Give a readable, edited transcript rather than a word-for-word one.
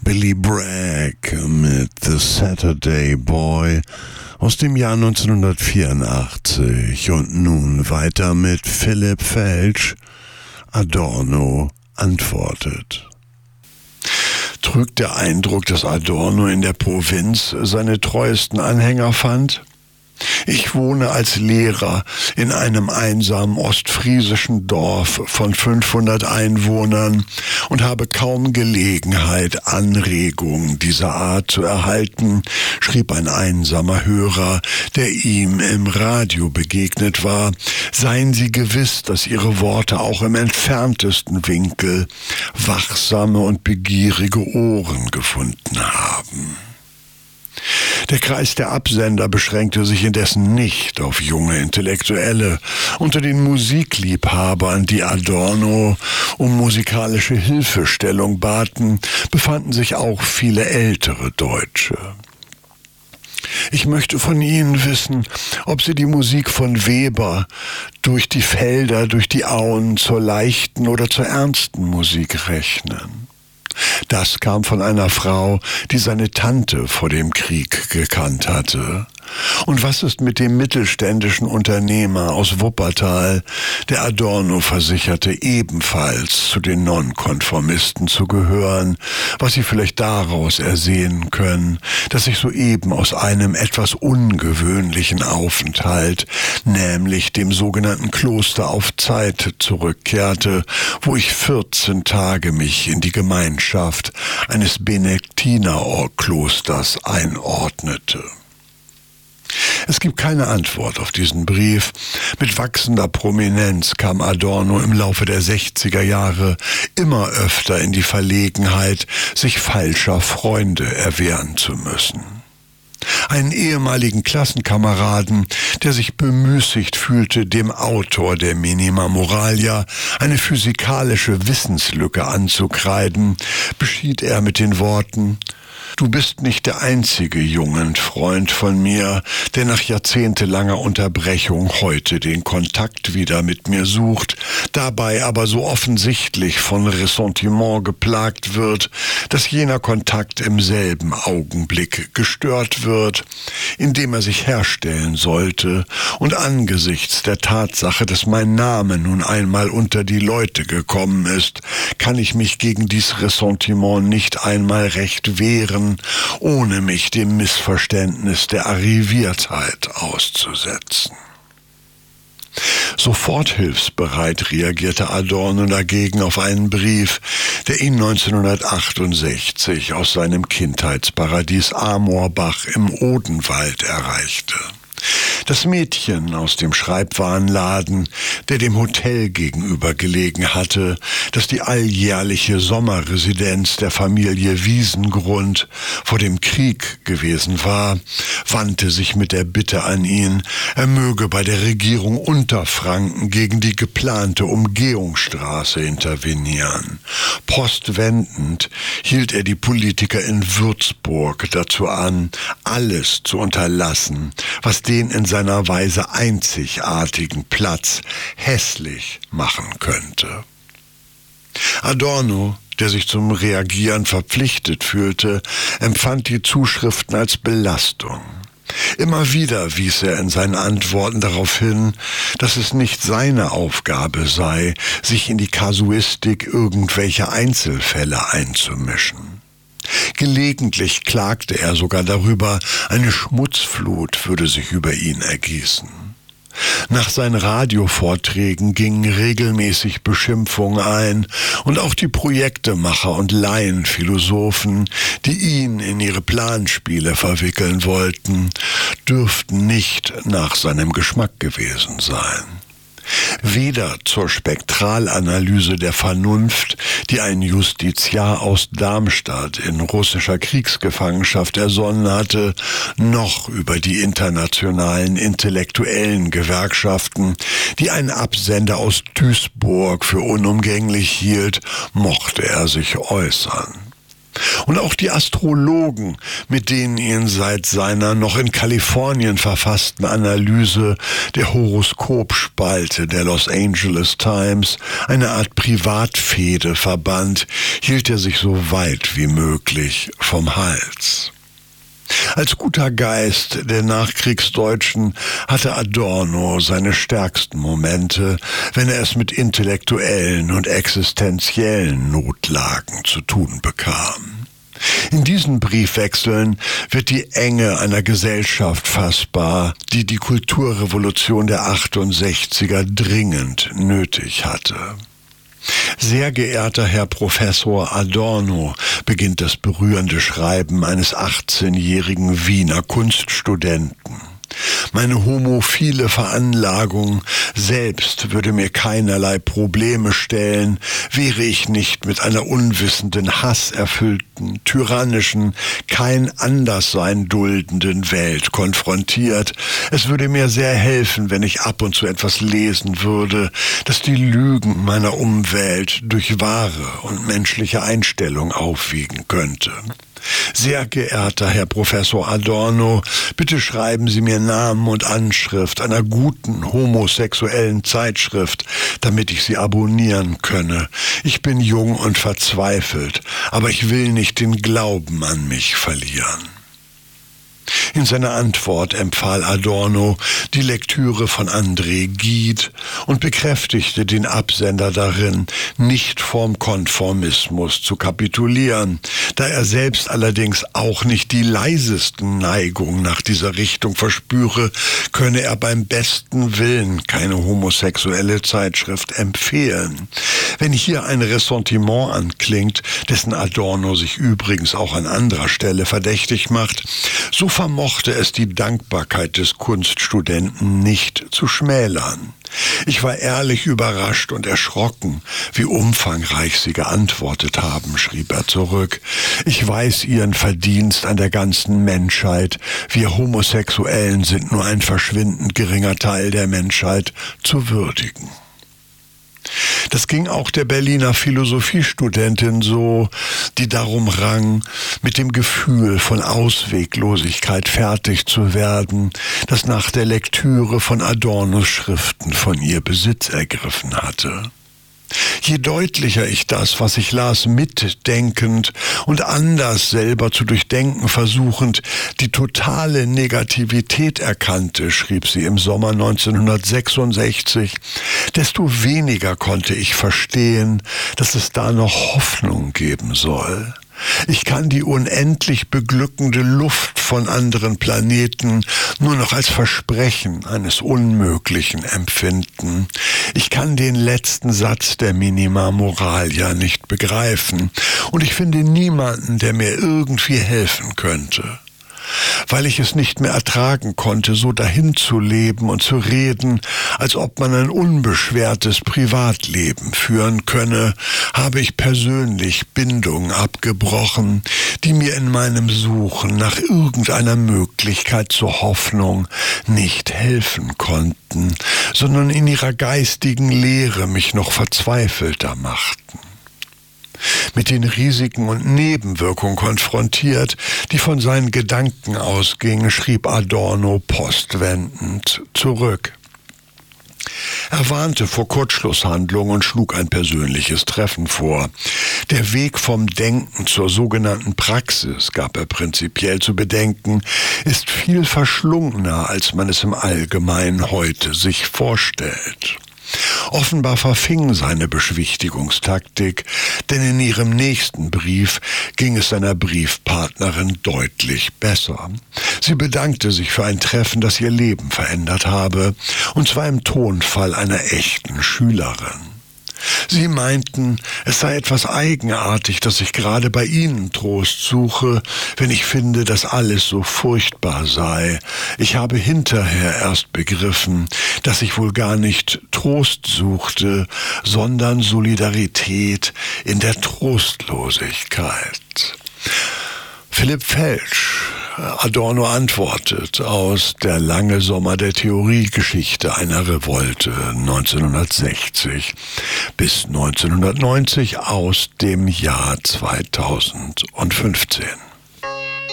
Billy Bragg mit The Saturday Boy aus dem Jahr 1984 und nun weiter mit Philipp Felsch. Adorno antwortet. Trügt der Eindruck, dass Adorno in der Provinz seine treuesten Anhänger fand? Ich wohne als Lehrer in einem einsamen ostfriesischen Dorf von 500 Einwohnern und habe kaum Gelegenheit, Anregungen dieser Art zu erhalten, schrieb ein einsamer Hörer, der ihm im Radio begegnet war. Seien Sie gewiss, dass Ihre Worte auch im entferntesten Winkel wachsame und begierige Ohren gefunden haben. Der Kreis der Absender beschränkte sich indessen nicht auf junge Intellektuelle. Unter den Musikliebhabern, die Adorno um musikalische Hilfestellung baten, befanden sich auch viele ältere Deutsche. Ich möchte von Ihnen wissen, ob Sie die Musik von Weber durch die Felder, durch die Auen zur leichten oder zur ernsten Musik rechnen. Das kam von einer Frau, die seine Tante vor dem Krieg gekannt hatte. Und was ist mit dem mittelständischen Unternehmer aus Wuppertal, der Adorno versicherte, ebenfalls zu den Nonkonformisten zu gehören, was Sie vielleicht daraus ersehen können, dass ich soeben aus einem etwas ungewöhnlichen Aufenthalt, nämlich dem sogenannten Kloster auf Zeit, zurückkehrte, wo ich 14 Tage mich in die Gemeinschaft eines Benediktinerklosters einordnete. Es gibt keine Antwort auf diesen Brief. Mit wachsender Prominenz kam Adorno im Laufe der 60er Jahre immer öfter in die Verlegenheit, sich falscher Freunde erwehren zu müssen. Einen ehemaligen Klassenkameraden, der sich bemüßigt fühlte, dem Autor der Minima Moralia eine physikalische Wissenslücke anzukreiden, beschied er mit den Worten: Du bist nicht der einzige Jugendfreund von mir, der nach jahrzehntelanger Unterbrechung heute den Kontakt wieder mit mir sucht, dabei aber so offensichtlich von Ressentiment geplagt wird, dass jener Kontakt im selben Augenblick gestört wird, indem er sich herstellen sollte, und angesichts der Tatsache, dass mein Name nun einmal unter die Leute gekommen ist, kann ich mich gegen dies Ressentiment nicht einmal recht wehren, ohne mich dem Missverständnis der Arriviertheit auszusetzen. Sofort hilfsbereit reagierte Adorno dagegen auf einen Brief, der ihn 1968 aus seinem Kindheitsparadies Amorbach im Odenwald erreichte. Das Mädchen aus dem Schreibwarenladen, der dem Hotel gegenüber gelegen hatte, das die alljährliche Sommerresidenz der Familie Wiesengrund vor dem Krieg gewesen war, wandte sich mit der Bitte an ihn, er möge bei der Regierung Unterfranken gegen die geplante Umgehungsstraße intervenieren. Postwendend hielt er die Politiker in Würzburg dazu an, alles zu unterlassen, was den in seiner Weise einzigartigen Platz hässlich machen könnte. Adorno, der sich zum Reagieren verpflichtet fühlte, empfand die Zuschriften als Belastung. Immer wieder wies er in seinen Antworten darauf hin, dass es nicht seine Aufgabe sei, sich in die Kasuistik irgendwelcher Einzelfälle einzumischen. Gelegentlich klagte er sogar darüber, eine Schmutzflut würde sich über ihn ergießen. Nach seinen Radiovorträgen gingen regelmäßig Beschimpfungen ein und auch die Projektemacher und Laienphilosophen, die ihn in ihre Planspiele verwickeln wollten, dürften nicht nach seinem Geschmack gewesen sein. Weder zur Spektralanalyse der Vernunft, die ein Justiziar aus Darmstadt in russischer Kriegsgefangenschaft ersonnen hatte, noch über die internationalen intellektuellen Gewerkschaften, die ein Absender aus Duisburg für unumgänglich hielt, mochte er sich äußern. Und auch die Astrologen, mit denen ihn seit seiner noch in Kalifornien verfassten Analyse der Horoskopspalte der Los Angeles Times, eine Art Privatfehde verband, hielt er sich so weit wie möglich vom Hals. Als guter Geist der Nachkriegsdeutschen hatte Adorno seine stärksten Momente, wenn er es mit intellektuellen und existenziellen Notlagen zu tun bekam. In diesen Briefwechseln wird die Enge einer Gesellschaft fassbar, die die Kulturrevolution der 68er dringend nötig hatte. Sehr geehrter Herr Professor Adorno, beginnt das berührende Schreiben eines 18-jährigen Wiener Kunststudenten. Meine homophile Veranlagung selbst würde mir keinerlei Probleme stellen, wäre ich nicht mit einer unwissenden, hasserfüllten, tyrannischen, kein Anderssein duldenden Welt konfrontiert. Es würde mir sehr helfen, wenn ich ab und zu etwas lesen würde, das die Lügen meiner Umwelt durch wahre und menschliche Einstellung aufwiegen könnte. Sehr geehrter Herr Professor Adorno, bitte schreiben Sie mir Namen und Anschrift einer guten homosexuellen Zeitschrift, damit ich sie abonnieren könne. Ich bin jung und verzweifelt, aber ich will nicht den Glauben an mich verlieren. In seiner Antwort empfahl Adorno die Lektüre von André Gide und bekräftigte den Absender darin, nicht vorm Konformismus zu kapitulieren. Da er selbst allerdings auch nicht die leisesten Neigungen nach dieser Richtung verspüre, könne er beim besten Willen keine homosexuelle Zeitschrift empfehlen. Wenn hier ein Ressentiment anklingt, dessen Adorno sich übrigens auch an anderer Stelle verdächtig macht, so vermochte es die Dankbarkeit des Kunststudenten nicht zu schmälern. Ich war ehrlich überrascht und erschrocken, wie umfangreich Sie geantwortet haben, schrieb er zurück. Ich weiß Ihren Verdienst an der ganzen Menschheit. Wir Homosexuellen sind nur ein verschwindend geringer Teil der Menschheit zu würdigen. Das ging auch der Berliner Philosophiestudentin so, die darum rang, mit dem Gefühl von Ausweglosigkeit fertig zu werden, das nach der Lektüre von Adornos Schriften von ihr Besitz ergriffen hatte. Je deutlicher ich das, was ich las, mitdenkend und anders selber zu durchdenken versuchend, die totale Negativität erkannte, schrieb sie im Sommer 1966, desto weniger konnte ich verstehen, dass es da noch Hoffnung geben soll. Ich kann die unendlich beglückende Luft von anderen Planeten nur noch als Versprechen eines Unmöglichen empfinden. Ich kann den letzten Satz der Minima Moralia nicht begreifen und ich finde niemanden, der mir irgendwie helfen könnte. Weil ich es nicht mehr ertragen konnte, so dahin zu leben und zu reden, als ob man ein unbeschwertes Privatleben führen könne, habe ich persönlich Bindungen abgebrochen, die mir in meinem Suchen nach irgendeiner Möglichkeit zur Hoffnung nicht helfen konnten, sondern in ihrer geistigen Leere mich noch verzweifelter machten. Mit den Risiken und Nebenwirkungen konfrontiert, die von seinen Gedanken ausgingen, schrieb Adorno postwendend zurück. Er warnte vor Kurzschlusshandlungen und schlug ein persönliches Treffen vor. Der Weg vom Denken zur sogenannten Praxis, gab er prinzipiell zu bedenken, ist viel verschlungener, als man es im Allgemeinen heute sich vorstellt. Offenbar verfing seine Beschwichtigungstaktik, denn in ihrem nächsten Brief ging es seiner Briefpartnerin deutlich besser. Sie bedankte sich für ein Treffen, das ihr Leben verändert habe, und zwar im Tonfall einer echten Schülerin. Sie meinten, es sei etwas eigenartig, dass ich gerade bei Ihnen Trost suche, wenn ich finde, dass alles so furchtbar sei. Ich habe hinterher erst begriffen, dass ich wohl gar nicht Trost suchte, sondern Solidarität in der Trostlosigkeit. Philipp Felsch Adorno antwortet aus Der lange Sommer der Theoriegeschichte einer Revolte 1960 bis 1990 aus dem Jahr 2015.